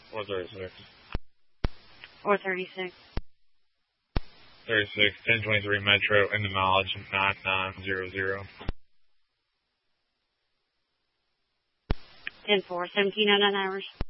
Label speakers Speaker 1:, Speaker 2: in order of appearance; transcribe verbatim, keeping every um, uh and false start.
Speaker 1: four thirty-six.
Speaker 2: four thirty-six.
Speaker 1: thirty-six, ten twenty-three Metro, in the mileage, nine nine zero zero.
Speaker 2: ten four, seventeen oh nine hours.